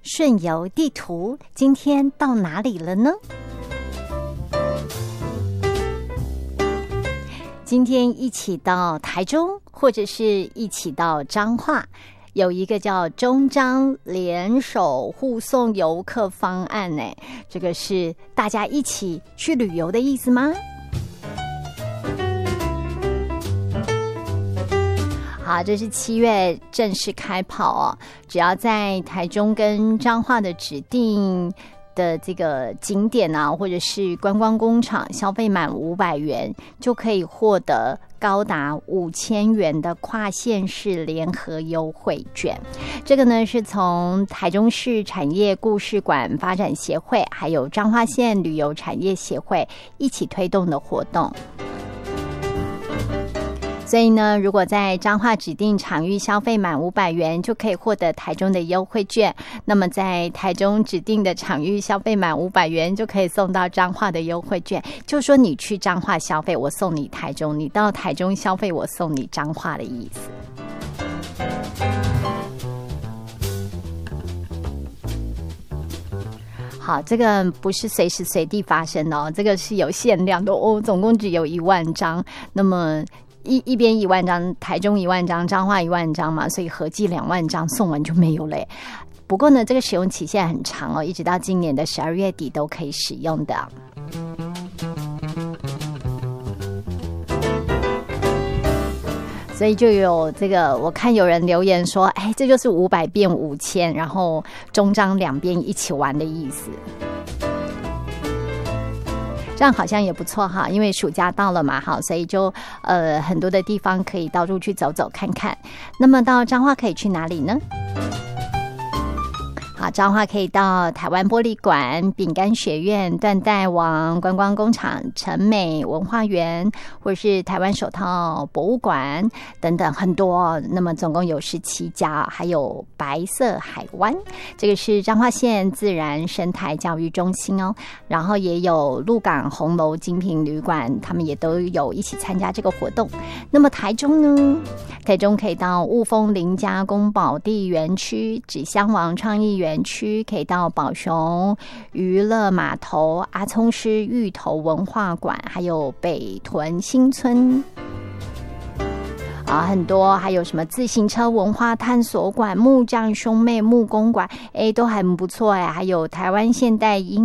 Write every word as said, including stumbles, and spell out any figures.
顺游地图，今天到哪里了呢？今天一起到台中，或者是一起到彰化，有一个叫中彰联手护送游客方案呢，这个是大家一起去旅游的意思吗？好，这是七月正式开跑哦，只要在台中跟彰化的指定的这个景点啊，或者是观光工厂，消费满五百元就可以获得高达五千元的跨县市联合优惠券。这个呢是从台中市产业故事馆发展协会还有彰化县旅游产业协会一起推动的活动。所以呢，如果在彰化指定场域消费满五百元，就可以获得台中的优惠券；那么在台中指定的场域消费满五百元，就可以送到彰化的优惠券。就说你去彰化消费，我送你台中；你到台中消费，我送你彰化的意思。好，这个不是随时随地发生的哦，这个是有限量的哦，总共只有一万张。那么一一边一万张，台中一万张，彰化一万张嘛，所以合计两万张，送完就没有了。不过呢，这个使用期限很长哦，一直到今年的十二月底都可以使用的。所以就有这个，我看有人留言说，哎，这就是五百变五千，然后中彰两边一起玩的意思。这样好像也不错哈，因为暑假到了嘛，哈，所以就呃很多的地方可以到处去走走看看。那么到彰化可以去哪里呢？好，彰化可以到台湾玻璃馆、饼干学院、缎带王观光工厂、成美文化园，或者是台湾手套博物馆等等很多。那么总共有十七家，还有白色海湾，这个是彰化县自然生态教育中心哦。然后也有鹿港红楼精品旅馆，他们也都有一起参加这个活动。那么台中呢？台中可以到雾峰林家宫保地园区、纸箱王创意园区，可以到宝熊娱乐码头、阿聪师芋头文化馆，还有北屯新村啊，很多，还有什么自行车文化探索馆、木匠兄妹木工馆，哎，都很不错哎，还有台湾现代音